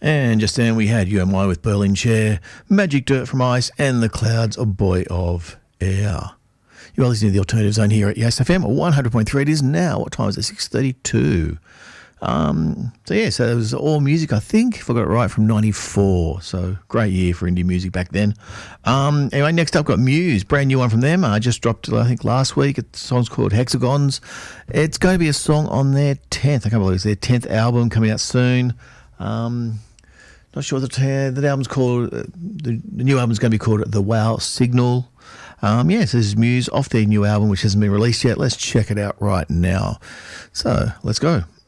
And just then we had UMI with Berlin Chair, Magic Dirt from Ice, and The Clouds, A Boy of Air. You are listening to the Alternative Zone here at Yes FM 100.3. It is now, what time is it? 6:32. So it was all music, I think, if I got it right, from 94. So great year for indie music back then. Anyway, next up got Muse, brand new one from them. I just dropped it, I think, last week. The song's called Hexagons. It's going to be a song on their 10th. I can't believe it's their 10th album coming out soon. Not sure that album's called, the new album's going to be called The Wow Signal. So this is Muse off their new album, which hasn't been released yet. Let's check it out right now. So let's go.